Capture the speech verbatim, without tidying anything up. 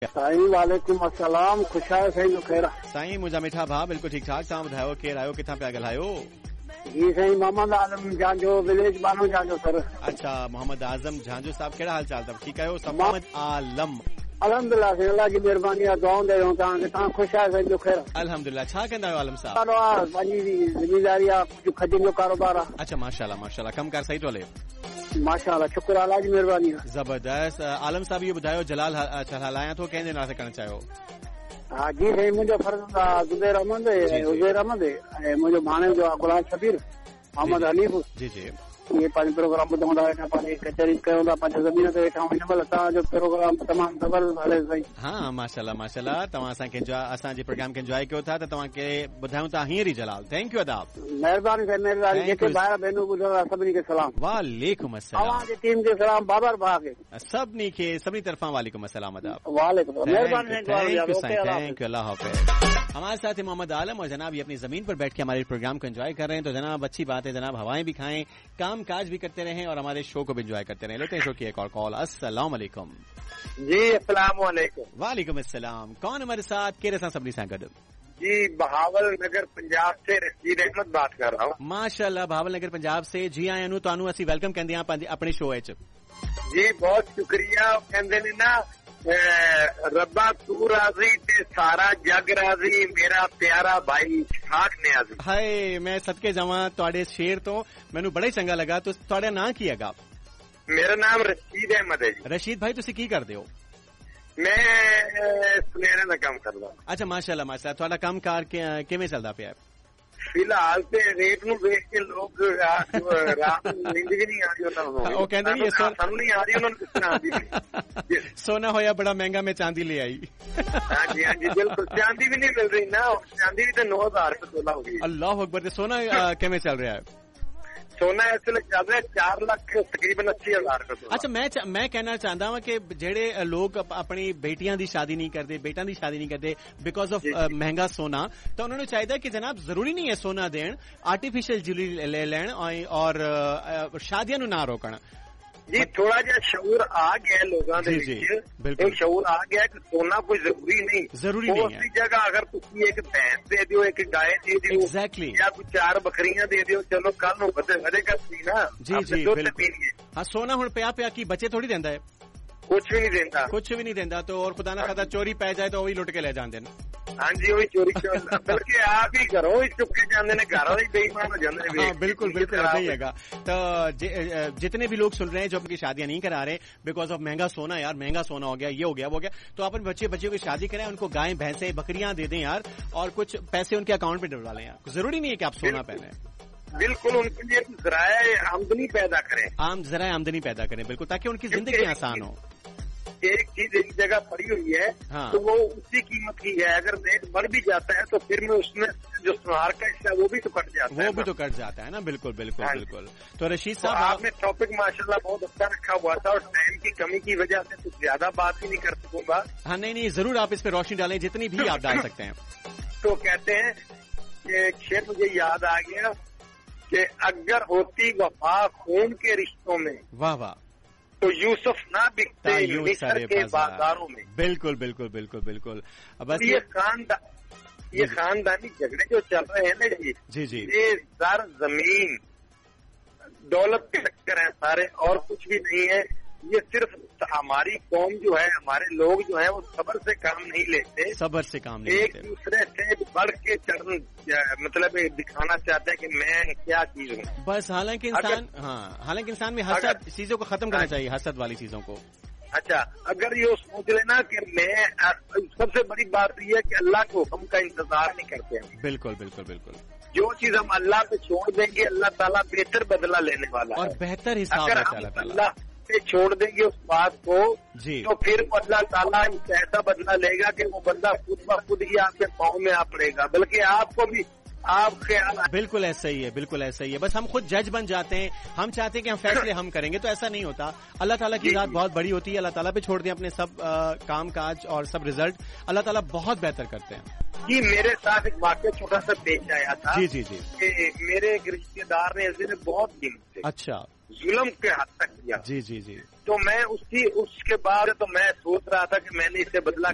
साईं वालेकुम अस्सलाम, खुश आहियो साईं खैर? साईं मुंहिंजा मिठा भाउ बिल्कुलु ठीकु ठाक, तव्हां ॿुधायो केरु आहियो, किथां पिया ॻाल्हायो? जी साईं मोहम्मद आज़म झांझो, विलेज बानो झांझो सर। अच्छा मोहम्मद आज़म झांझो साहब, कहिड़ा हाल चाल अथव? ठीकु आहियो? मोहम्मद आलम अल्हम्दुलिल्लाह साईं, अल्लाह जी महिरबानी आहे, दुआऊं ॾे रहियूं तव्हांखे। तव्हां ख़ुशि आहियो साईं? खैर अल्हम्दुलिल्लाह। छा कंदा आहियो आलम साहब? पंहिंजी ज़िमेदारी आहे, कुझु खजनि जो कारोबार आहे। अच्छा माशाल्लाह माशाल्लाह, कमकार सही थो हले? माशाल्लाह, शुक्र अल्लाह जी महिरबानी आहे। ज़बरदस्त। आलम साहब इहो ॿुधायो, जलाल हलायां थो, कंहिंजे नाले करणु चाहियो? हा जी साईं, मुंहिंजो फर्ज़ आहे ज़ुबैर अहमद, उज़ैर अहमद ऐं मुंहिंजो भाणे जो आहे गुलाम शबीर मोहम्मद हनीफ। जी जी, ये पंहिंजो प्रोग्राम ॿुधंदा वेठा, पंहिंजी कचहरी कयूं था, पंहिंजे ज़मीन ते वेठा। हिन महिल तव्हांजो प्रोग्राम तमामु ज़बरदस्त हले साईं। हा माशाल्लाह माशाल्लाह, तव्हां असांखे असांजे प्रोग्राम खे इंजॉय कयो था त तव्हांखे ॿुधायूं था हींअर ई जलाल। थैंक यू अदाब, महिरबानी साईं महिरबानी। जेके ॿाहिरि भेनरूं ॿुधो था सभिनी खे सलाम। वालेकुम अस्सलाम। तव्हांजी टीम खे सलाम, बाबर भाउ खे सभिनी खे, सभिनी तरफ़ां वालेकुम अस्सलाम अदाब। वालेकुम महिरबानी। थैंक यू, अल्लाह हाफ़िज़। हमारे साथ मोहम्मद आलम और जनाब ये अपनी जमीन पर बैठ के हमारे प्रोग्राम को एंजॉय कर रहे हैं। तो जनाब अच्छी बात है जनाब, हवाएं भी खाएं, काम काज भी करते रहें और हमारे शो को भी एंजॉय करते रहें। लेते हैं शो की एक और कॉल। अस्सलाम वालेकुम। जी अस्सलाम वालेकुम। वालेकुम अस्सलाम। कौन हमारे साथ? केरे सां सभिनी सां गॾु? जी बहावल नगर पंजाब से रशीद अहमद बात कर रहा हूँ। माशाल्लाह, बहावल नगर पंजाब से। जी आए अनु, तानू असी वेलकम कहते हैं अपने शो है। जी बहुत शुक्रिया। कहते ने ना रब्बा तू राजी ते सारा जग राजी, मेरा प्यारा भाई खाक नियाज़ी। हाय मैं सदके जावां तुहाडे शेर तो, मैनू बड़ा ही चंगा लगा। तो तुहाडा नाम की हैगा? मेरा नाम रशीद अहमद है जी। रशीद भाई तुसी की करदे हो? मैं सुनेरे दा काम करदा। अच्छा माशाल्लाह माशाल्लाह, तुहाडा काम कार किवें चलदा पिया? फिलहाल ते रेट नूं देख के लोग रात नींद भी नहीं आ रही उन्होंने। वो कहंदे नहीं सानू नहीं आ रही, उन्होंने किस तरह आंदी? सोना होया बड़ा महंगा, मैं चांदी ले आई। हाँ जी हाँ जी बिल्कुल, चांदी भी नहीं मिल रही ना, चांदी भी तो नौ हजार रुपये तोला हो गई। अल्लाह अकबर। सोना किवें चल रहा है? सोना ऐसे लग चल रहा है चार लाख तकरीबन अस्सी हजार का। अच्छा मैं मैं कहना चाहता हूँ कि जेड़े लोग अपनी बेटियां दी शादी नहीं करते, बेटा दी शादी नहीं करते बिकॉज ऑफ महंगा सोना, तो उन्होंने चाहिए कि जनाब जरूरी नहीं है सोना देन, आर्टिफिशियल ज्वेलरी ले लेन और शादियां नू ना रोकना। जी थोड़ा जा शऊर आ गया है लोगों के, एक शऊर आ गया है कि सोना कोई जरूरी नहीं, जरूरी नहीं है। उसी जगह अगर तुम एक भैंस दे दियो, एक गाय दे दियो, एग्जैक्टली, या कुछ चार बकरियां दे दियो, चलो कल नु बदे वधेगा सी ना। जी जी बिल्कुल। हाँ सोना हुण पिया पिया की बच्चे थोड़ी देंदा है, कुछ भी नहीं देता, कुछ भी नहीं देता। तो और खुदा ना खादा चोरी पै जाए तो वही लुट के ले जाते हैं। हाँ जी वही चोरी बल्कि आप ही करो, चुपके जाते हैं घर वाले बेईमान हो जाते हैं। हाँ बिल्कुल बिल्कुल ऐसा ही है। तो जितने भी लोग सुन रहे हैं जो अपनी शादियां नहीं करा रहे बिकॉज ऑफ महंगा सोना, यार महंगा सोना हो गया, ये हो गया वो हो गया, तो अपने बच्चे बच्चों की शादी करें, उनको गाय भैंसे बकरियां दे दें यार, और कुछ पैसे उनके अकाउंट में डलवा लें यार। जरूरी नहीं है कि आप सोना पहने, बिल्कुल उनके लिए जराए आमदनी पैदा करें, आम जराए आमदनी पैदा करें बिल्कुल, ताकि उनकी जिंदगी आसान हो। एक चीज एक जगह पड़ी हुई है, हाँ। तो वो उसी कीमत की है, अगर रेट बढ़ भी जाता है तो फिर में उसमें जो सुनार का हिस्सा वो भी तो कट जाता है, वो भी तो कट जाता है ना। बिल्कुल बिल्कुल हाँ। बिल्कुल। तो रशीद साहब तो आपने टॉपिक माशाल्लाह बहुत अच्छा रखा हुआ था, और टाइम की कमी की वजह से कुछ ज्यादा बात ही नहीं कर सकूंगा। हाँ नहीं नहीं जरूर आप इस पे रोशनी डालें, जितनी भी आप डाल सकते हैं। तो कहते हैं कि शेर मुझे याद आ गया कि अगर होती वफा खून के रिश्तों में, वाह वाह, तो यूसुफ ना बिकते मिस्र के बाजारों में। बिल्कुल बिल्कुल बिल्कुल बिल्कुल। बस ये खानदा ये खानदानी झगड़े जो चल रहे हैं ना जी जी जी, ये जर जमीन दौलत के चक्कर है सारे, और कुछ भी नहीं है। ये सिर्फ हमारी कौम जो है, हमारे लोग जो है वो सब्र से काम नहीं लेते, सब्र से काम नहीं एक लेते, दूसरे से बढ़ के चढ़ मतलब दिखाना चाहते हैं कि मैं क्या चीज हूँ बस। हालांकि इंसान हाँ हालांकि इंसान में हसद चीजों को खत्म करना चाहिए, हसद वाली चीजों को। अच्छा अगर ये सोच लेना कि मैं, सबसे बड़ी बात ये है कि अल्लाह के हुक्म का इंतजार नहीं करते हैं। बिल्कुल बिल्कुल बिल्कुल। जो चीज हम अल्लाह पे छोड़ देंगे अल्लाह ताला बेहतर बदला लेने वाला और बेहतर हिसाब अगर हम अल्लाह पे छोड़ देंगे उस बात को जी, तो फिर अल्लाह ताला ऐसा बदला लेगा कि वो बंदा खुद ब खुद ही आपके पाँव में आ पड़ेगा, बल्कि आपको भी आप ख्याल। बिल्कुल ऐसा ही है, बिल्कुल ऐसा ही है। बस हम खुद जज बन जाते हैं, हम चाहते हैं कि हम फैसले हम करेंगे, तो ऐसा नहीं होता। अल्लाह ताला की जात बहुत बड़ी होती है, अल्लाह ताला पे छोड़ दें अपने सब आ, काम काज और सब रिजल्ट, अल्लाह ताला बहुत बेहतर करते हैं। जी मेरे साथ एक वाक्य छोटा सा पेश आया था। जी जी जी। कि मेरे एक रिश्तेदार ने इस दिन बहुत दिन से अच्छा जुल्म के हद तक किया। जी जी जी। तो मैं उसी उसके बाद तो मैं सोच रहा था कि मैंने इससे बदला